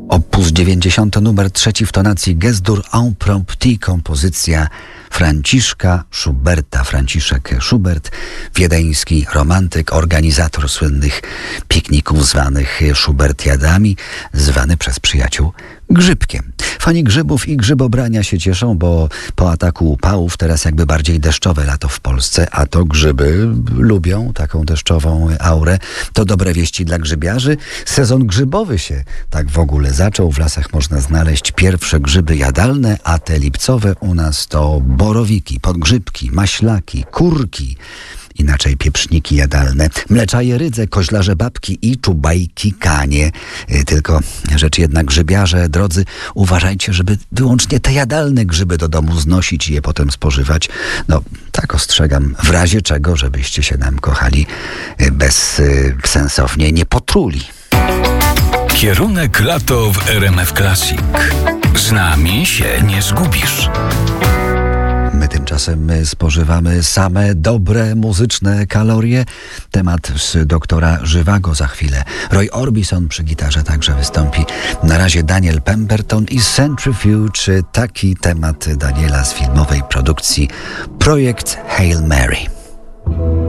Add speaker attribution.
Speaker 1: Opus 90, numer 3 w tonacji Gess-dur impromptu, kompozycja Franciszka Schuberta. Franciszek Schubert, wiedeński romantyk, organizator słynnych pikników zwanych Schubertiadami, zwany przez przyjaciół Grzybkiem. Fani grzybów i grzybobrania się cieszą, bo po ataku upałów teraz jakby bardziej deszczowe lato w Polsce, a to grzyby lubią taką deszczową aurę. To dobre wieści dla grzybiarzy. Sezon grzybowy się tak w ogóle zaczął. W lasach można znaleźć pierwsze grzyby jadalne, a te lipcowe u nas to borowiki, podgrzybki, maślaki, kurki, inaczej pieprzniki jadalne, mleczaje rydze, koźlarze babki i czubajki kanie. Tylko rzecz jednak, grzybiarze, drodzy, uważajcie, żeby wyłącznie te jadalne grzyby do domu znosić i je potem spożywać. No, tak ostrzegam, w razie czego, żebyście się nam, kochali, bezsensownie nie potruli.
Speaker 2: Kierunek lato w RMF Classic. Z nami się nie zgubisz.
Speaker 1: My tymczasem spożywamy same dobre muzyczne kalorie. Temat z doktora Żywago za chwilę. Roy Orbison przy gitarze także wystąpi. Na razie Daniel Pemberton i Centrifuge. Taki temat Daniela z filmowej produkcji Projekt Hail Mary.